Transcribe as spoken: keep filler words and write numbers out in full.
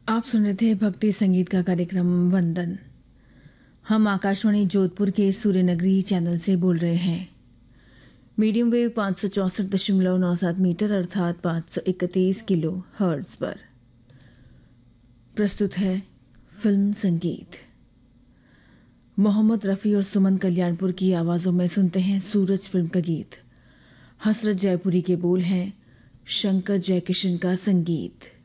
आप सुन रहे थे भक्ति संगीत का कार्यक्रम वंदन। हम आकाशवाणी जोधपुर के सूर्य नगरी चैनल से बोल रहे हैं। मीडियम वेव पाँच सौ चौंसठ दशमलव नौ सात मीटर अर्थात पाँच सौ इकतीस किलो हर्ट्ज पर प्रस्तुत है फिल्म संगीत। मोहम्मद रफ़ी और सुमन कल्याणपुर की आवाज़ों में सुनते हैं सूरज फिल्म का गीत। हसरत जयपुरी के बोल हैं, शंकर जयकिशन का संगीत।